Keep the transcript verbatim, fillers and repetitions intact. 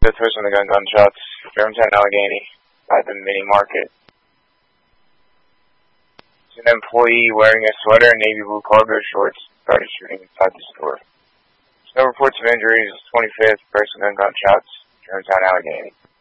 Fifth person, the gun gunshots. Germantown, Allegheny, by the mini market. An employee wearing a sweater and navy blue cargo shorts started shooting inside the store. No reports of injuries. twenty-fifth person, gun gunshots. Germantown, Allegheny.